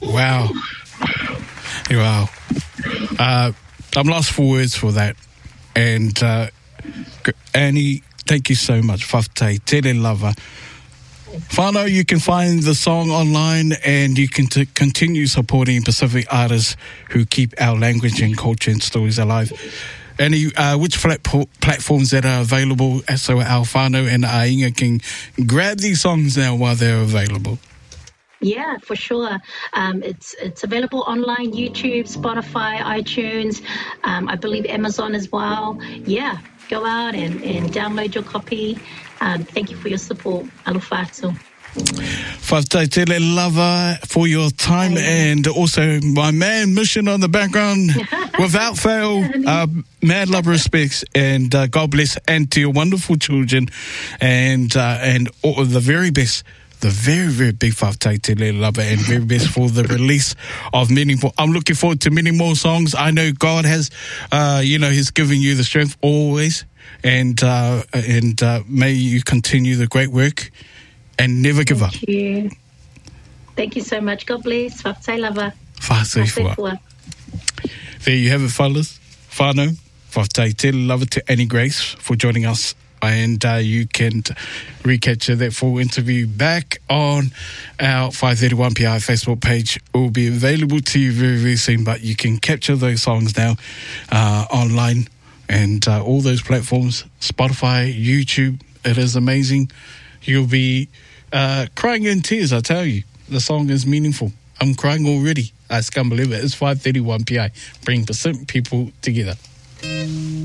Wow. Wow. I'm lost for words for that. And Annie, thank you so much. Whaftai, Tere Lava. Whānau, you can find the song online and you can continue supporting Pacific artists who keep our language and culture and stories alive. Annie, which platforms that are available so our whānau and Ainga can grab these songs now while they're available? Yeah, for sure. It's available online, YouTube, Spotify, iTunes, I believe Amazon as well. Yeah, go out and download your copy. Thank you for your support. Alufatu. Whaftai Tere Lava for your time, and also my man Mission on the background. Without fail, mad love, respects, and God bless, and to your wonderful children, and all the very best. The very, very big whaftai Tere Lava, and very best for the release of many more. I'm looking forward to many more songs. I know God has, He's given you the strength always, and may you continue the great work and never give up. Thank you so much. God bless. Whaftai Lava. Whātai. There you have it, fellas. Whānau, whaftai Tere Lava to Annie Grace for joining us. And you can recapture that full interview back on our 531PI Facebook page. It will be available to you very, very soon, but you can capture those songs now online and all those platforms, Spotify, YouTube. It is amazing. You'll be crying in tears, I tell you. The song is meaningful. I'm crying already. I just can't believe it. It's 531PI, bringing Pacific people together.